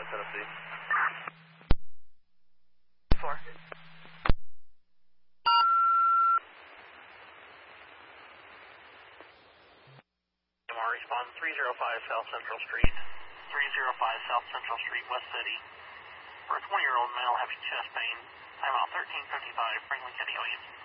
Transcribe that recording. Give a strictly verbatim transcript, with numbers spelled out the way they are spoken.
in Tennessee. Four. M R respond three oh five South Central Street. three oh five South Central Street, West City. For a twenty-year-old male having chest pain, timeout thirteen fifty-five, Franklin County Williams.